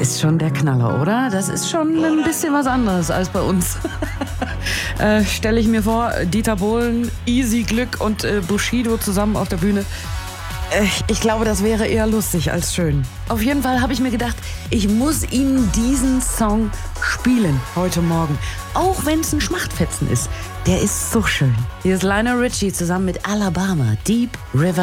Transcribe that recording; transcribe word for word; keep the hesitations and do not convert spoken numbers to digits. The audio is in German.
ist schon der Knaller, oder? Das ist schon ein bisschen was anderes als bei uns. äh, Stelle ich mir vor, Dieter Bohlen, Easy Glück und äh, Bushido zusammen auf der Bühne. Äh, ich glaube, das wäre eher lustig als schön. Auf jeden Fall habe ich mir gedacht, ich muss Ihnen diesen Song spielen heute Morgen. Auch wenn es ein Schmachtfetzen ist. Der ist so schön. Hier ist Lionel Richie zusammen mit Alabama, Deep River.